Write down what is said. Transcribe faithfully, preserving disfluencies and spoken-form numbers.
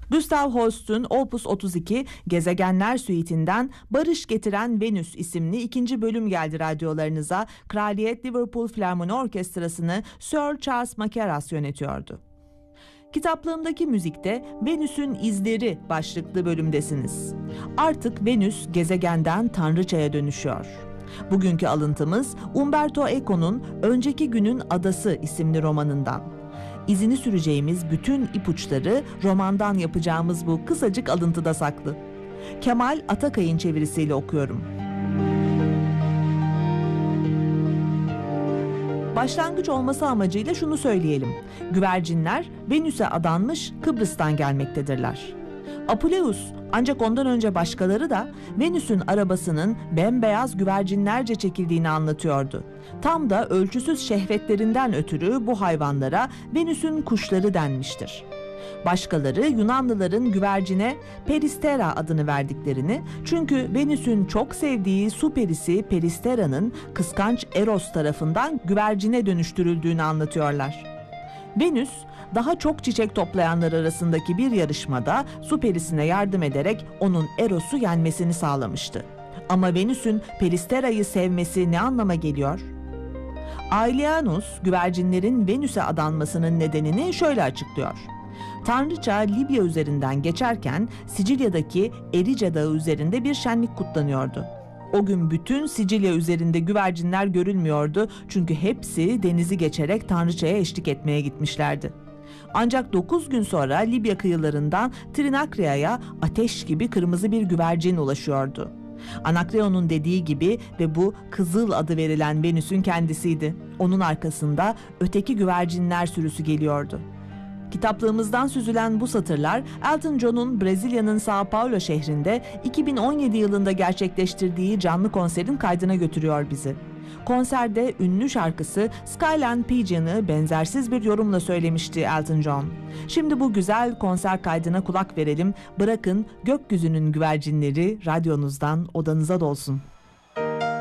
Gustav Holst'un Opus otuz iki Gezegenler Suite'inden Barış Getiren Venüs isimli ikinci bölüm geldi radyolarınıza. Kraliyet Liverpool Filarmoni Orkestrası'nı Sir Charles Mackerras yönetiyordu. Kitaplığımdaki müzikte Venüs'ün İzleri başlıklı bölümdesiniz. Artık Venüs gezegenden tanrıçaya dönüşüyor. Bugünkü alıntımız Umberto Eco'nun Önceki Günün Adası isimli romanından. İzini süreceğimiz bütün ipuçları romandan yapacağımız bu kısacık alıntıda saklı. Kemal Atakay'ın çevirisiyle okuyorum. Başlangıç olması amacıyla şunu söyleyelim. Güvercinler Venüs'e adanmış Kıbrıs'tan gelmektedirler. Apuleius, ancak ondan önce başkaları da Venüs'ün arabasının bembeyaz güvercinlerce çekildiğini anlatıyordu. Tam da ölçüsüz şehvetlerinden ötürü bu hayvanlara Venüs'ün kuşları denmiştir. Başkaları Yunanlıların güvercine Peristera adını verdiklerini, çünkü Venüs'ün çok sevdiği su perisi Peristera'nın kıskanç Eros tarafından güvercine dönüştürüldüğünü anlatıyorlar. Venüs, daha çok çiçek toplayanlar arasındaki bir yarışmada su perisine yardım ederek onun Eros'u yenmesini sağlamıştı. Ama Venüs'ün Peristera'yı sevmesi ne anlama geliyor? Aelianus, güvercinlerin Venüs'e adanmasının nedenini şöyle açıklıyor. Tanrıça Libya üzerinden geçerken Sicilya'daki Erice Dağı üzerinde bir şenlik kutlanıyordu. O gün bütün Sicilya üzerinde güvercinler görülmüyordu, çünkü hepsi denizi geçerek tanrıçaya eşlik etmeye gitmişlerdi. Ancak dokuz gün sonra Libya kıyılarından Trinakria'ya ateş gibi kırmızı bir güvercin ulaşıyordu. Anakreon'un dediği gibi ve bu Kızıl adı verilen Venüs'ün kendisiydi. Onun arkasında öteki güvercinler sürüsü geliyordu. Kitaplığımızdan süzülen bu satırlar Elton John'un Brezilya'nın São Paulo şehrinde iki bin on yedi yılında gerçekleştirdiği canlı konserin kaydına götürüyor bizi. Konserde ünlü şarkısı Skyline Pigeon'ı benzersiz bir yorumla söylemişti Elton John. Şimdi bu güzel konser kaydına kulak verelim. Bırakın gökyüzünün güvercinleri radyonuzdan odanıza dolsun.